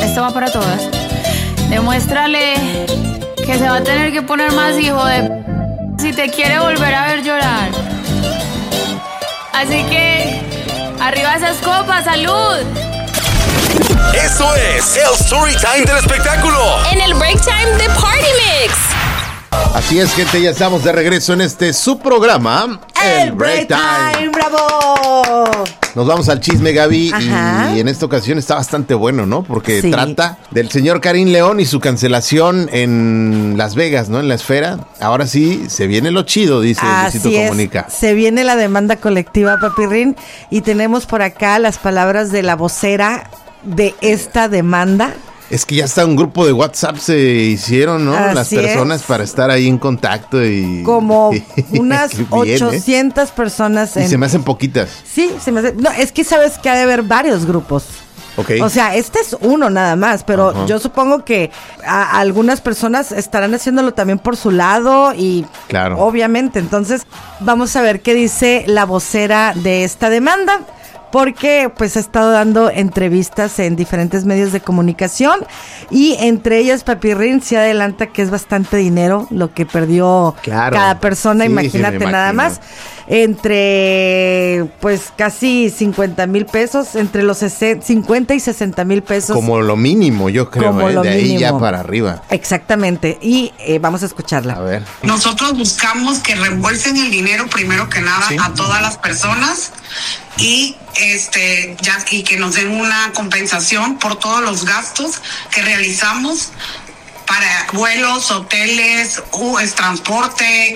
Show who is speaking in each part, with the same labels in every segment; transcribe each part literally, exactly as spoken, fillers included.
Speaker 1: Esto va para todas. Demuéstrale que se va a tener que poner más hijo de p... si te quiere volver a ver llorar. Así que, arriba esas copas, ¡salud!
Speaker 2: Esto es el Story Time del espectáculo.
Speaker 3: En el Break Time de Party Mix.
Speaker 4: Así es, gente, ya estamos de regreso en este su programa,
Speaker 5: El, el Break, Break Time. Time. ¡Bravo!
Speaker 4: Nos vamos al chisme, Gaby.
Speaker 5: Ajá.
Speaker 4: Y en esta ocasión está bastante bueno, ¿no? Porque
Speaker 5: sí.
Speaker 4: trata del señor Karim León y su cancelación en Las Vegas, ¿no? En la esfera. Ahora sí, se viene lo chido, dice Luisito Comunica.
Speaker 5: Se viene la demanda colectiva, Papirrín. Y tenemos por acá las palabras de la vocera de esta demanda.
Speaker 4: Es que ya está un grupo de WhatsApp se hicieron, ¿no?
Speaker 5: Así
Speaker 4: Las personas
Speaker 5: es.
Speaker 4: Para estar ahí en contacto y...
Speaker 5: Como unas
Speaker 4: bien,
Speaker 5: ochocientas
Speaker 4: ¿eh?
Speaker 5: personas.
Speaker 4: Y
Speaker 5: en...
Speaker 4: se me hacen poquitas.
Speaker 5: Sí, se me hace... No, es que sabes que ha de haber varios grupos.
Speaker 4: Okay.
Speaker 5: O sea, este es uno nada más, pero uh-huh. yo supongo que a, a algunas personas estarán haciéndolo también por su lado y
Speaker 4: claro.
Speaker 5: Obviamente. Entonces, vamos a ver qué dice la vocera de esta demanda. Porque pues ha estado dando entrevistas en diferentes medios de comunicación y entre ellas Papirrín se adelanta que es bastante dinero lo que perdió
Speaker 4: claro.
Speaker 5: cada persona,
Speaker 4: sí,
Speaker 5: imagínate
Speaker 4: sí,
Speaker 5: nada más, entre pues casi cincuenta mil pesos, entre los cincuenta y sesenta mil pesos.
Speaker 4: Como lo mínimo, yo creo,
Speaker 5: Como
Speaker 4: ¿eh?
Speaker 5: lo
Speaker 4: de ahí
Speaker 5: mínimo.
Speaker 4: ya para arriba.
Speaker 5: Exactamente, y eh, vamos a escucharla.
Speaker 4: A ver.
Speaker 6: Nosotros buscamos que reembolsen el dinero primero que nada ¿sí? a todas las personas y este ya y que nos den una compensación por todos los gastos que realizamos para vuelos, hoteles, uh, es transporte,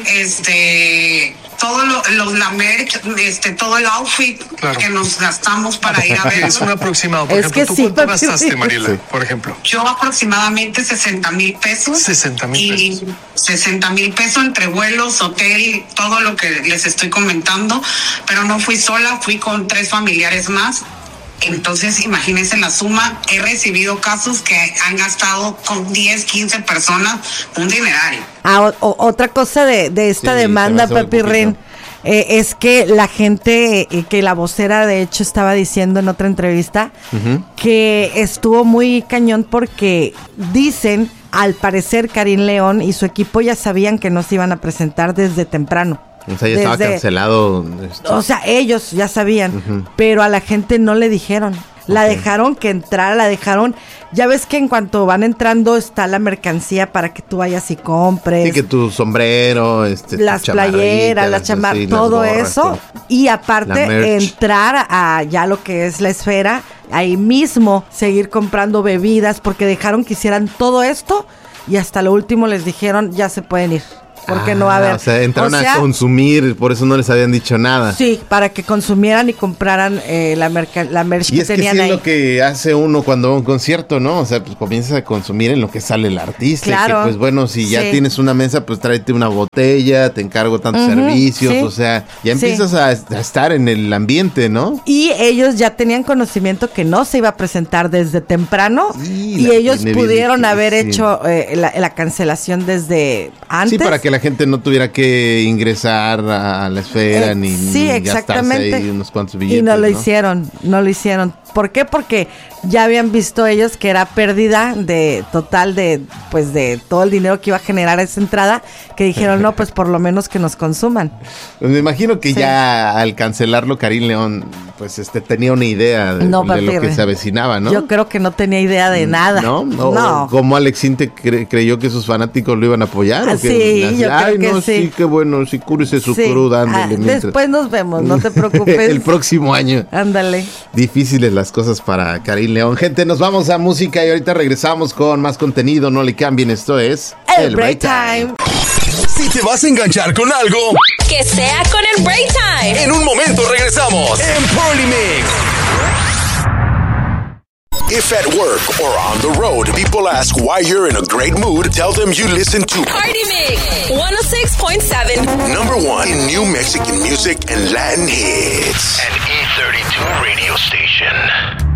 Speaker 6: este todo lo, lo, la merch, este, todo el outfit claro. que nos gastamos para ir a ver.
Speaker 7: Es un aproximado. Por
Speaker 5: es
Speaker 7: ejemplo,
Speaker 5: que
Speaker 7: ¿tú
Speaker 5: sí,
Speaker 7: cuánto
Speaker 5: papi,
Speaker 7: gastaste,
Speaker 5: sí.
Speaker 7: Mariela,
Speaker 4: sí.
Speaker 7: por ejemplo?
Speaker 6: Yo aproximadamente sesenta mil pesos.
Speaker 7: sesenta mil
Speaker 6: y
Speaker 7: pesos.
Speaker 6: sesenta mil pesos entre vuelos, hotel, todo lo que les estoy comentando. Pero no fui sola, fui con tres familiares más. Entonces, imagínense la suma. He recibido casos que han gastado con diez, quince personas un dinerario.
Speaker 5: Ah, o, o, otra cosa de, de esta
Speaker 4: sí,
Speaker 5: demanda, Papirrín, eh, es que la gente, eh, que la vocera de hecho estaba diciendo en otra entrevista, uh-huh. que estuvo muy cañón porque dicen, al parecer, Karim León y su equipo ya sabían que no se iban a presentar desde temprano.
Speaker 4: O sea, ya estaba
Speaker 5: Desde,
Speaker 4: cancelado. Esto.
Speaker 5: O sea, ellos ya sabían,
Speaker 4: uh-huh.
Speaker 5: pero a la gente no le dijeron. La okay. dejaron que entrara, la dejaron. Ya ves que en cuanto van entrando está la mercancía para que tú vayas y compres.
Speaker 4: Sí, que tu sombrero, este,
Speaker 5: las
Speaker 4: tu
Speaker 5: playeras, las chamarras, todo gorras, eso. Todo. Y aparte entrar a ya lo que es la esfera, ahí mismo seguir comprando bebidas, porque dejaron que hicieran todo esto y hasta lo último les dijeron ya se pueden ir. Porque ah, no va a haber.
Speaker 4: O sea, entraron
Speaker 5: o sea,
Speaker 4: a consumir, por eso no les habían dicho nada.
Speaker 5: Sí, para que consumieran y compraran eh, la, merca, la merch
Speaker 4: y
Speaker 5: que
Speaker 4: es
Speaker 5: tenían
Speaker 4: que sí
Speaker 5: ahí.
Speaker 4: Es lo que hace uno cuando va a un concierto, ¿no? O sea, pues comienzas a consumir en lo que sale el artista.
Speaker 5: Claro.
Speaker 4: Que, pues bueno, si ya
Speaker 5: sí.
Speaker 4: tienes una mesa, pues tráete una botella, te encargo tantos uh-huh, servicios. Sí. O sea, ya empiezas sí. a, a estar en el ambiente, ¿no?
Speaker 5: Y ellos ya tenían conocimiento que no se iba a presentar desde temprano. Y, y ellos pudieron difícil, haber sí. hecho eh, la, la cancelación desde antes.
Speaker 4: Sí, para que la gente no tuviera que ingresar a la esfera eh, ni,
Speaker 5: sí,
Speaker 4: ni gastarse ahí unos cuantos billetes.
Speaker 5: Y no lo
Speaker 4: ¿no?
Speaker 5: hicieron, no lo hicieron. ¿Por qué? Porque ya habían visto ellos que era pérdida de total de pues de todo el dinero que iba a generar esa entrada, que dijeron, no, pues por lo menos que nos consuman.
Speaker 4: Pues me imagino que
Speaker 5: sí.
Speaker 4: ya al cancelarlo Karim León pues este tenía una idea de,
Speaker 5: no,
Speaker 4: de lo que se avecinaba, ¿no?
Speaker 5: Yo creo que no tenía idea de nada.
Speaker 4: ¿No? O,
Speaker 5: no.
Speaker 4: ¿Cómo Alex Intec cre- creyó que sus fanáticos lo iban a apoyar?
Speaker 5: Ah,
Speaker 4: ¿o
Speaker 5: sí,
Speaker 4: Así,
Speaker 5: yo
Speaker 4: Ay,
Speaker 5: creo
Speaker 4: no,
Speaker 5: que sí.
Speaker 4: sí, qué bueno, sí, cúrese su
Speaker 5: sí.
Speaker 4: cruda, ándale.
Speaker 5: Ah, después nos vemos, no te preocupes.
Speaker 4: El próximo año.
Speaker 5: Ándale.
Speaker 4: Difíciles las cosas para Karim León. Gente, nos vamos a música y ahorita regresamos con más contenido. No le cambien, esto es
Speaker 5: El, el Break Time.
Speaker 2: Si te vas a enganchar con algo,
Speaker 3: que sea con el Break Time.
Speaker 2: En un momento regresamos en Party Mix. If at work or on the road, people ask why you're in a great mood, tell them you listen to
Speaker 3: Party Mix one oh six point seven.
Speaker 2: Number one in new Mexican music and Latin hits.
Speaker 8: An E thirty-two radio station.